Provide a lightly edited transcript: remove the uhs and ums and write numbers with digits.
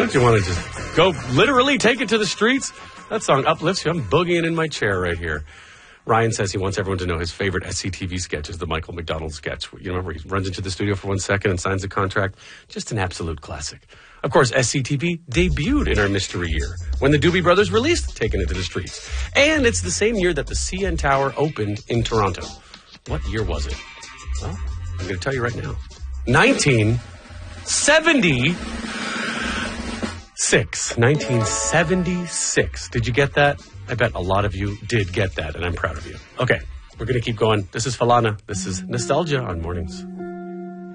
Don't you want to just go literally take it to the streets? That song uplifts you. I'm boogieing in my chair right here. Ryan says he wants everyone to know his favorite SCTV sketch is the Michael McDonald sketch. You remember he runs into the studio for 1 second and signs a contract? Just an absolute classic. Of course, SCTV debuted in our mystery year when the Doobie Brothers released Taking It to the Streets. And it's the same year that the CN Tower opened in Toronto. What year was it? Well, I'm going to tell you right now. 1976. Did you get that? I bet a lot of you did get that, and I'm proud of you. Okay, we're going to keep going. This is Falana. This is Nostalgia on Mornings.